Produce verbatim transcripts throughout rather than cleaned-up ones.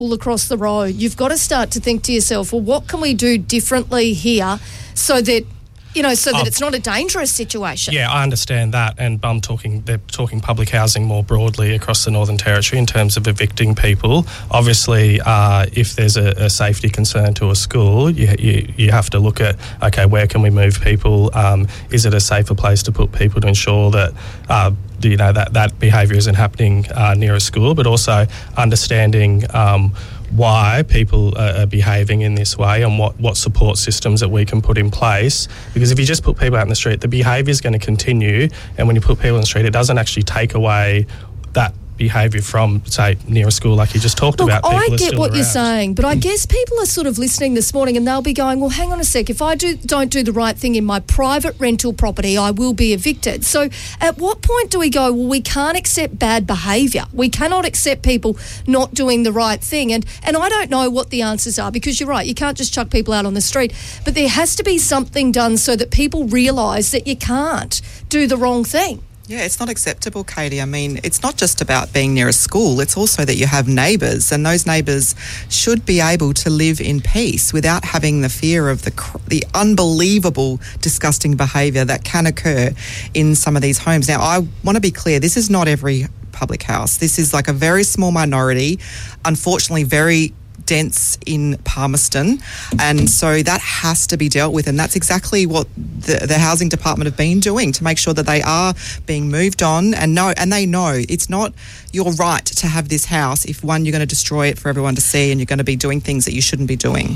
all across the road, you've got to start to think to yourself, well, what can we do differently here so that, you know, so that um, it's not a dangerous situation? Yeah, I understand that, and I'm talking, they're talking public housing more broadly across the Northern Territory in terms of evicting people. Obviously, uh, if there's a, a safety concern to a school, you, you you have to look at, okay, where can we move people? Um, is it a safer place to put people to ensure that uh, you know that that behaviour isn't happening uh, near a school, but also understanding Um, why people are behaving in this way and what, what support systems that we can put in place. Because if you just put people out in the street, the behaviour is going to continue, and when you put people in the street, it doesn't actually take away that behaviour from, say, near a school like you just talked Look, about. People I are get still what around. you're saying, but I guess people are sort of listening this morning and they'll be going, well, hang on a sec, if I do, don't do the right thing in my private rental property, I will be evicted. So at what point do we go, well, we can't accept bad behaviour. We cannot accept people not doing the right thing. And, and I don't know what the answers are, because you're right, you can't just chuck people out on the street, but there has to be something done so that people realise that you can't do the wrong thing. Yeah, it's not acceptable, Katie. I mean, it's not just about being near a school. It's also that you have neighbours, and those neighbours should be able to live in peace without having the fear of the the unbelievable, disgusting behaviour that can occur in some of these homes. Now, I want to be clear, this is not every public house. This is like a very small minority, unfortunately very dense in Palmerston, and so that has to be dealt with, and that's exactly what the, the housing department have been doing to make sure that they are being moved on, and know and they know it's not your right to have this house if, one, you're going to destroy it for everyone to see and you're going to be doing things that you shouldn't be doing.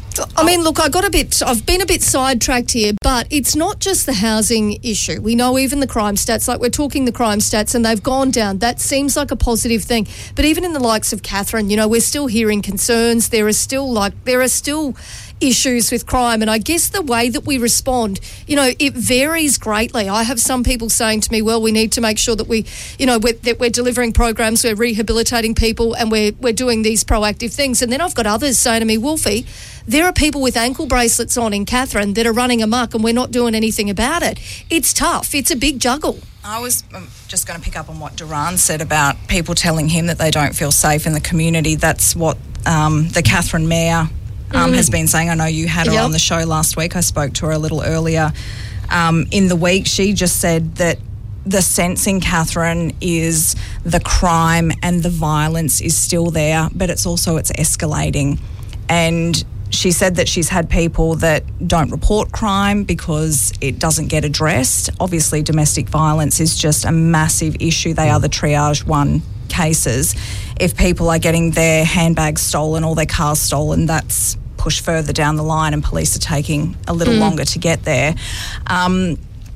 I mean, look, I got a bit, I've been a bit sidetracked here, but it's not just the housing issue. We know even the crime stats, like we're talking the crime stats, and they've gone down. That seems like a positive thing. But even in the likes of Katherine, you know, we're still hearing concerns. There are still like, there are still issues with crime, and I guess the way that we respond, you know, it varies greatly. I have some people saying to me, well, we need to make sure that we, you know, we're, that we're delivering programs, we're rehabilitating people, and we're we're doing these proactive things. And then I've got others saying to me, Wolfie, there are people with ankle bracelets on in Katherine that are running amok and we're not doing anything about it. It's tough. It's a big juggle. I was um, just going to pick up on what Duran said about people telling him that they don't feel safe in the community. That's what um, the Katherine Mayor um, mm. has been saying. I know you had her yep. on the show last week. I spoke to her a little earlier um, in the week. She just said that the sense in Katherine is the crime and the violence is still there, but it's also it's escalating. And she said that she's had people that don't report crime because it doesn't get addressed. Obviously, domestic violence is just a massive issue. They are the triage one cases. If people are getting their handbags stolen or their cars stolen, that's pushed further down the line and police are taking a little mm. longer to get there. Um,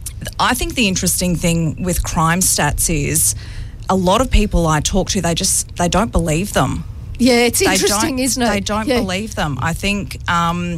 I think the interesting thing with crime stats is a lot of people I talk to, they just, they don't believe them. Yeah, it's interesting, isn't it? They don't yeah. believe them. I think, um,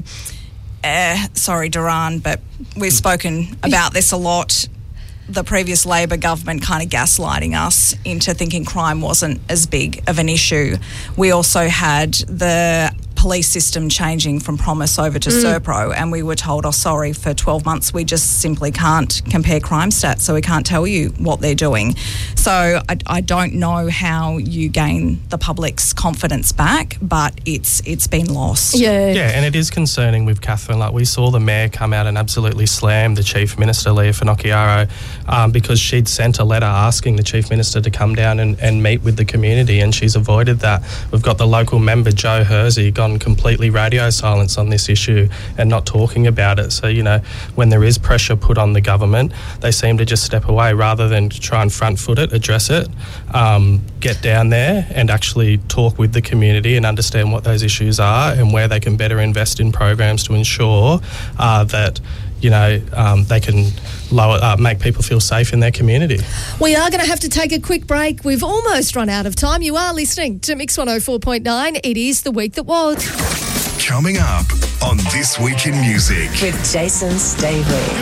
uh, sorry, Duran, but we've spoken about this a lot. The previous Labor government kind of gaslighting us into thinking crime wasn't as big of an issue. We also had the police system changing from Promise over to mm. Serpro, and we were told, oh, sorry, for twelve months we just simply can't compare crime stats, so we can't tell you what they're doing. So I, I don't know how you gain the public's confidence back, but it's it's been lost. Yeah, yeah, and it is concerning with Katherine. Like, we saw the Mayor come out and absolutely slam the Chief Minister, Leah Finocchiaro, um, because she'd sent a letter asking the Chief Minister to come down and, and meet with the community, and she's avoided that. We've got the local member, Joe Hersey, gone completely radio silence on this issue and not talking about it. So, you know, when there is pressure put on the government, they seem to just step away rather than try and front foot it, address it, um, get down there and actually talk with the community and understand what those issues are and where they can better invest in programs to ensure uh, that, you know, um, they can lower, uh, make people feel safe in their community. We are going to have to take a quick break. We've almost run out of time. You are listening to Mix one oh four point nine. It is the week that was. Coming up on This Week in Music. With Jason Stavely.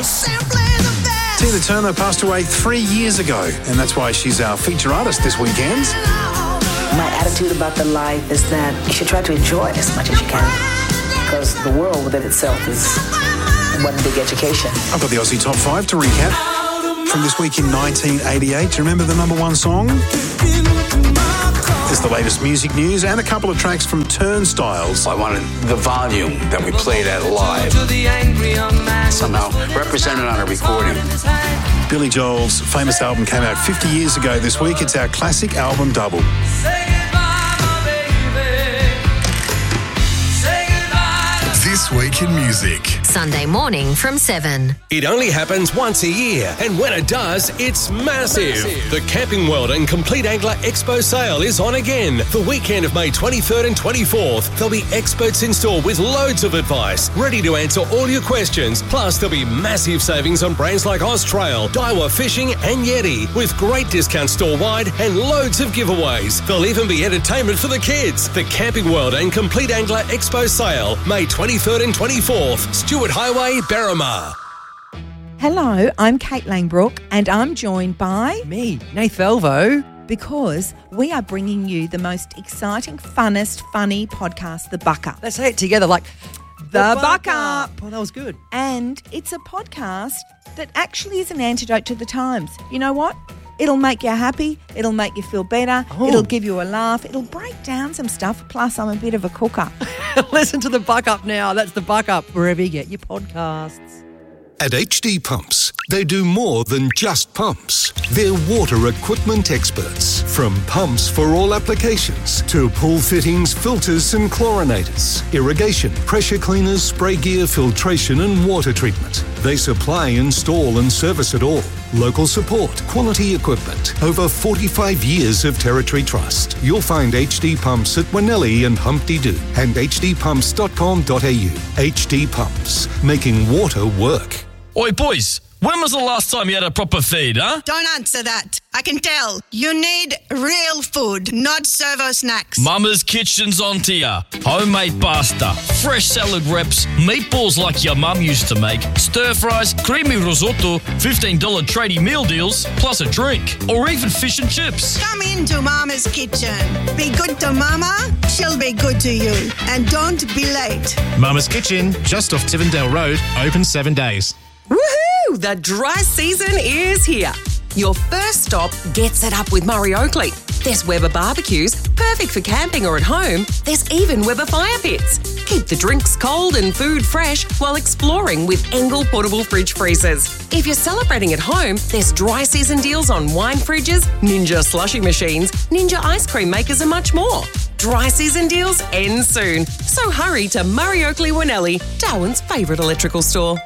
Tina Turner passed away three years ago, and that's why she's our feature artist this weekend. My attitude about the life is that you should try to enjoy it as much as you can, because the world within itself is one big education. I've got the Aussie Top five to recap from this week in nineteen eighty-eight. Do you remember the number one song? Just the latest music news and a couple of tracks from Turnstiles. I wanted the volume that we played at live somehow represented on a recording. Billy Joel's famous album came out fifty years ago this week. It's our classic album double. This Week in Music. Sunday morning from seven. It only happens once a year, and when it does, it's massive. massive. The Camping World and Complete Angler Expo sale is on again. The weekend of May twenty-third and twenty-fourth, there'll be experts in store with loads of advice, ready to answer all your questions. Plus, there'll be massive savings on brands like Austrail, Daiwa Fishing and Yeti, with great discounts store-wide and loads of giveaways. There'll even be entertainment for the kids. The Camping World and Complete Angler Expo sale, May twenty-third and twenty-fourth, Stewart Highway, Berrimah. Hello, I'm Kate Langbrook and I'm joined by... me, Nath Velvo. Because we are bringing you the most exciting, funnest, funny podcast, The Buck Up. Let's say it together like... The, the Buck Up. Oh, that was good. And it's a podcast that actually is an antidote to the times. You know what? It'll make you happy. It'll make you feel better. Oh. It'll give you a laugh. It'll break down some stuff. Plus, I'm a bit of a cooker. Listen to The Buck Up now. That's The Buck Up, wherever you get your podcasts. At H D Pumps, they do more than just pumps. They're water equipment experts. From pumps for all applications to pool fittings, filters and chlorinators, irrigation, pressure cleaners, spray gear, filtration and water treatment. They supply, install and service it all. Local support, quality equipment, over forty-five years of territory trust. You'll find H D Pumps at Winnelli and Humpty Doo and h d pumps dot com dot a u. H D Pumps, making water work. Oi, boys, when was the last time you had a proper feed, huh? Don't answer that. I can tell. You need real food, not servo snacks. Mama's Kitchen's on to ya. Homemade pasta, fresh salad wraps, meatballs like your mum used to make, stir-fries, creamy risotto, fifteen dollars tradie meal deals, plus a drink, or even fish and chips. Come into Mama's Kitchen. Be good to Mama, she'll be good to you. And don't be late. Mama's Kitchen, just off Tivendale Road, open seven days. Woohoo! The dry season is here. Your first stop gets it up with Murray Oakley. There's Weber barbecues, perfect for camping or at home. There's even Weber fire pits. Keep the drinks cold and food fresh while exploring with Engel portable fridge freezers. If you're celebrating at home, there's dry season deals on wine fridges, Ninja slushy machines, Ninja ice cream makers and much more. Dry season deals end soon. So hurry to Murray Oakley Winnelli, Darwin's favourite electrical store.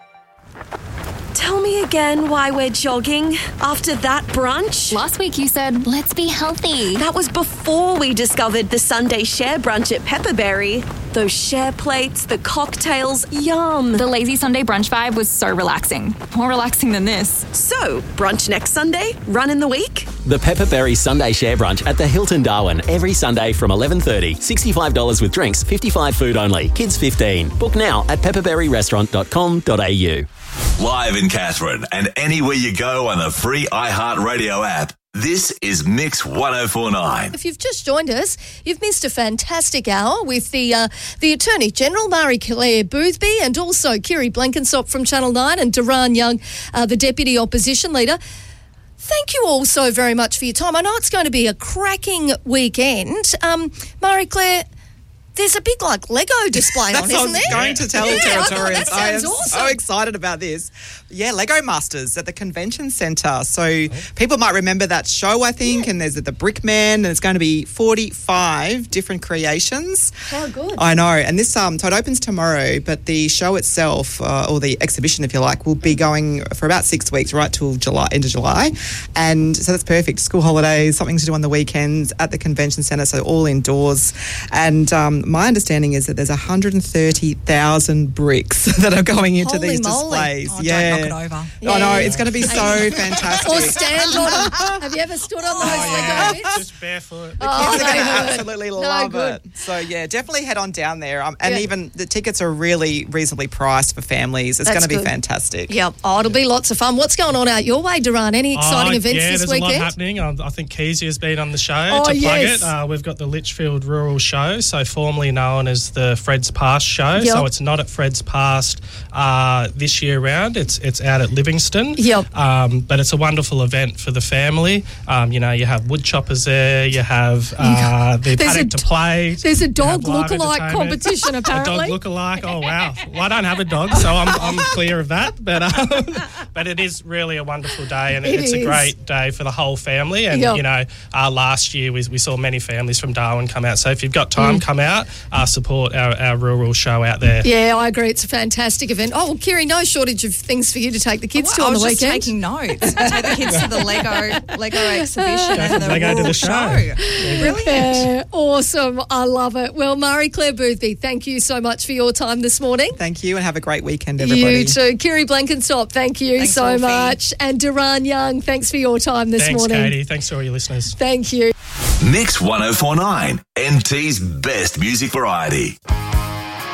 Tell me again why we're jogging after that brunch. Last week you said, let's be healthy. That was before we discovered the Sunday share brunch at Pepperberry. Those share plates, the cocktails, yum. The lazy Sunday brunch vibe was so relaxing. More relaxing than this. So, brunch next Sunday? Run in the week? The Pepperberry Sunday share brunch at the Hilton Darwin every Sunday from eleven thirty. sixty-five dollars with drinks, fifty-five food only. Kids fifteen. Book now at pepperberry restaurant dot com dot a u. Live in Katherine and anywhere you go on the free iHeartRadio app. This is Mix one oh four point nine. If you've just joined us, you've missed a fantastic hour with the uh, the Attorney General, Marie-Claire Boothby, and also Kiri Blenkinsop from Channel nine and Duran Young, uh, the Deputy Opposition Leader. Thank you all so very much for your time. I know it's going to be a cracking weekend. Um, Marie-Claire, there's a big, like, Lego display on, isn't there? That's what I was going to tell yeah, Territorians. I, that I am awesome. so excited about this. Yeah, Lego Masters at the Convention Centre. So oh. people might remember that show, I think, yeah. and there's the Brickman, and it's going to be forty-five different creations. How good. I know. And this, um, so it opens tomorrow, but the show itself, uh, or the exhibition, if you like, will be going for about six weeks, right till July, end of July. And so that's perfect. School holidays, something to do on the weekends at the Convention Centre, so all indoors. And um, my understanding is that there's one hundred thirty thousand bricks that are going into Holy these moly. displays. Oh, yeah. Don't knock it over. Yeah. I know, it's going to be so fantastic. Or stand on them. Have you ever stood on those Oh, Lego yeah. bits? Just barefoot. The Oh, kids are going to no good. absolutely No love good. it. So, yeah, definitely head on down there. Um, and Yeah. even the tickets are really reasonably priced for families. It's That's going to be good. fantastic. Yep. Oh, it'll be lots of fun. What's going on out your way, Duran? Any exciting Oh, events yeah, this there's weekend? a lot happening. Um, I think Kezia has been on the show Oh, to plug yes. it. Uh, we've got the Litchfield Rural Show, so four formerly known as the Fred's Past show. Yep. So it's not at Fred's Past uh, this year round. It's it's out at Livingston. Yep. Um, but it's a wonderful event for the family. Um, you know, you have wood choppers there. You have uh, the There's paddock a- to play. There's a you dog have live lookalike entertainment. competition, apparently. A dog lookalike. Oh wow! Well, I don't have a dog, so I'm I'm clear of that. But um, but it is really a wonderful day, and It it's is. a great day for the whole family. And Yep. you know, uh, last year we, we saw many families from Darwin come out. So if you've got time, Mm. come out, uh, support our, our rural show out there. Yeah, I agree. It's a fantastic event. Oh, well, Kiri, no shortage of things for you to take the kids to I on was the just weekend. taking notes. Take the kids to the Lego Lego exhibition Go and from the Lego to rural the show. Brilliant. Yeah, awesome. I love it. Well, Marie Claire Boothby, thank you so much for your time this morning. Thank you, and have a great weekend, everybody. You too. Kiri Blenkinsop, thank you Thanks, so Wolfie. much. And Duran Young, thanks for your time this Thanks, morning. Katie. Thanks to all your listeners. Thank you. Mix one oh four point nine, N T's best music variety.